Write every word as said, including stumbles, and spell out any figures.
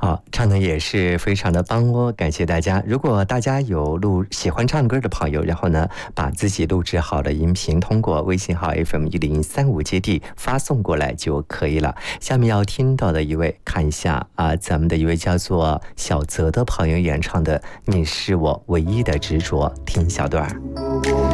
好，唱的也是非常的棒哦，感谢大家。如果大家有录喜欢唱歌的朋友，然后呢，把自己录制好的音频通过微信号 F M 一零三五接地发送过来就可以了。下面要听到的一位，看一下啊，咱们的一位叫做小泽的朋友演唱的《你是我唯一的执着》，听一小段。